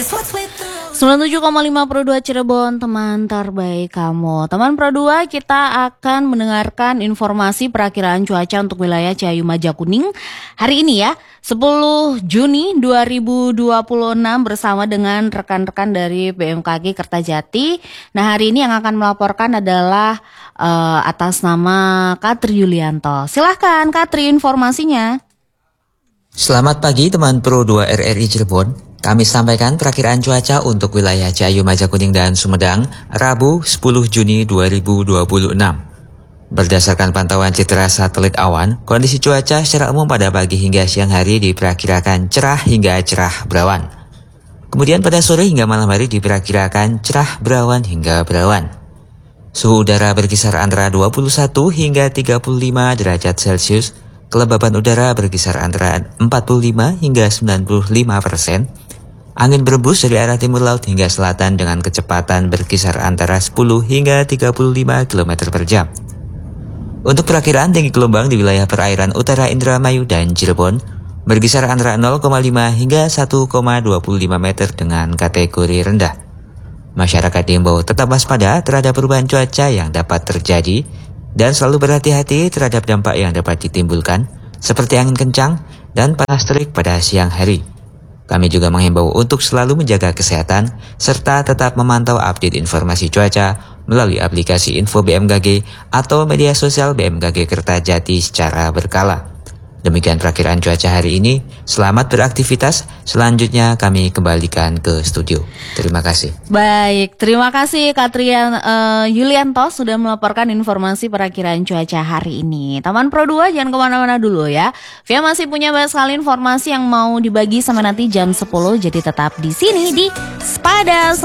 97,5 Pro 2 Cirebon, teman terbaik kamu. Teman Pro 2, kita akan mendengarkan informasi perakiraan cuaca untuk wilayah Ciayu Majakuning hari ini ya, 10 Juni 2026 bersama dengan rekan-rekan dari BMKG Kertajati. Nah, hari ini yang akan melaporkan adalah atas nama Katri Yulianto. Silahkan Katri informasinya. Selamat pagi teman Pro 2 RRI Cirebon. Kami sampaikan perakiraan cuaca untuk wilayah Ciayu Majakuning dan Sumedang, Rabu 10 Juni 2026. Berdasarkan pantauan citra satelit awan, kondisi cuaca secara umum pada pagi hingga siang hari diperkirakan cerah hingga cerah berawan. Kemudian pada sore hingga malam hari diperkirakan cerah berawan hingga berawan. Suhu udara berkisar antara 21 hingga 35 derajat Celcius. Kelembaban udara berkisar antara 45 hingga 95%. Angin berembus dari arah timur laut hingga selatan dengan kecepatan berkisar antara 10 hingga 35 km per jam. Untuk perakiraan tinggi gelombang di wilayah perairan utara Indramayu dan Cirebon berkisar antara 0,5 hingga 1,25 meter dengan kategori rendah. Masyarakat diimbau tetap waspada terhadap perubahan cuaca yang dapat terjadi dan selalu berhati-hati terhadap dampak yang dapat ditimbulkan seperti angin kencang dan panas terik pada siang hari. Kami juga menghimbau untuk selalu menjaga kesehatan serta tetap memantau update informasi cuaca melalui aplikasi Info BMKG atau media sosial BMKG Kertajati secara berkala. Demikian perakiraan cuaca hari ini. Selamat beraktivitas. Selanjutnya kami kembalikan ke studio. Terima kasih. Baik, terima kasih Katrian Yulianto sudah melaporkan informasi perakiraan cuaca hari ini. Taman Pro 2 jangan kemana-mana dulu ya. Via masih punya banyak sekali informasi yang mau dibagi sampai nanti jam 10. Jadi tetap di sini di Spada.